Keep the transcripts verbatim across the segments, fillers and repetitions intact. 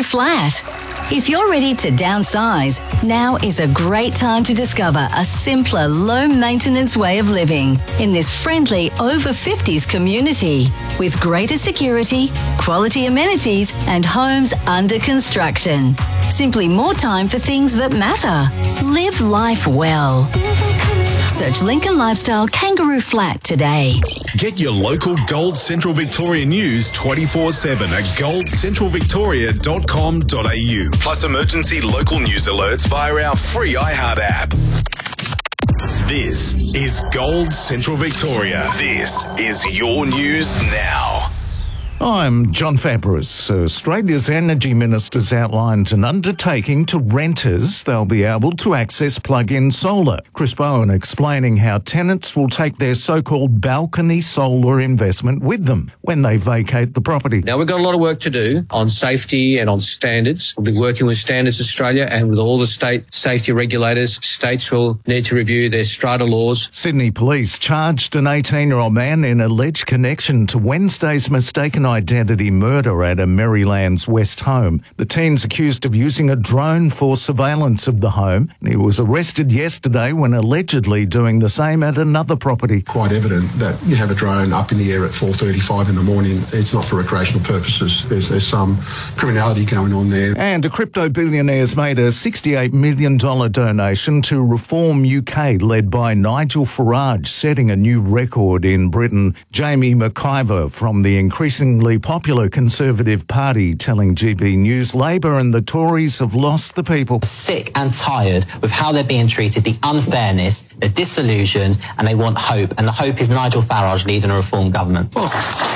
flat. If you're ready to downsize, now is a great time to discover a simpler, low-maintenance way of living in this friendly over fifties community with greater security, quality amenities and homes under construction. Simply more time for things that matter. Live life well. Search Lincoln Lifestyle Kangaroo Flat today. Get your local Gold Central Victoria news twenty-four seven at gold central victoria dot com dot a u. Plus emergency local news alerts via our free iHeart app. This is Gold Central Victoria. This is your news now. I'm John Fabris. Australia's Energy Minister's outlined an undertaking to renters. They'll be able to access plug-in solar. Chris Bowen explaining how tenants will take their so-called balcony solar investment with them when they vacate the property. Now, we've got a lot of work to do on safety and on standards. We'll be working with Standards Australia and with all the state safety regulators. States will need to review their strata laws. Sydney Police charged an eighteen-year-old man in alleged connection to Wednesday's mistaken identity murder at a Maryland's West home. The teen's accused of using a drone for surveillance of the home. He was arrested yesterday when allegedly doing the same at another property. Quite evident that you have a drone up in the air at four thirty-five in the morning. It's not for recreational purposes. There's, there's some criminality going on there. And a crypto billionaire's made a sixty-eight million dollars donation to Reform U K, led by Nigel Farage, setting a new record in Britain. Jamie McIver from the increasingly popular Conservative Party telling G B News Labor and the Tories have lost the people. Sick and tired with how they're being treated, the unfairness, they're disillusioned and they want hope. And the hope is Nigel Farage leading a reform government. Oh.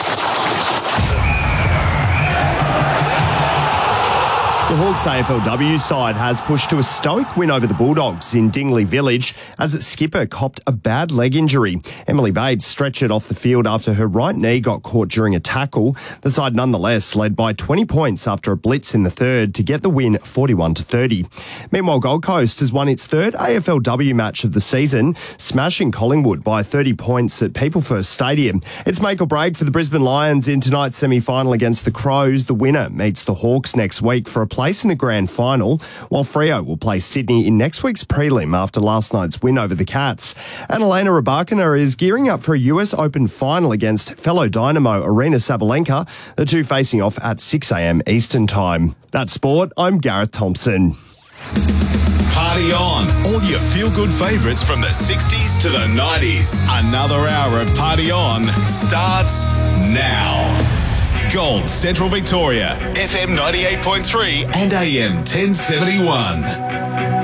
The Hawks A F L W side has pushed to a stoic win over the Bulldogs in Dingley Village as its skipper copped a bad leg injury. Emily Bates stretched off the field after her right knee got caught during a tackle. The side nonetheless led by twenty points after a blitz in the third to get the win forty-one to thirty. Meanwhile, Gold Coast has won its third A F L W match of the season, smashing Collingwood by thirty points at People First Stadium. It's make or break for the Brisbane Lions in tonight's semi-final against the Crows. The winner meets the Hawks next week for a place in the grand final, while Freo will play Sydney in next week's prelim after last night's win over the Cats. And Elena Rybakina is gearing up for a U S Open final against fellow Dynamo Arena Sabalenka, the two facing off at six a.m. Eastern Time. That's sport. I'm Gareth Thompson. Party on. All your feel-good favourites from the sixties to the nineties. Another hour of Party On starts now. Gold Central Victoria, F M ninety-eight point three and A M ten seventy-one.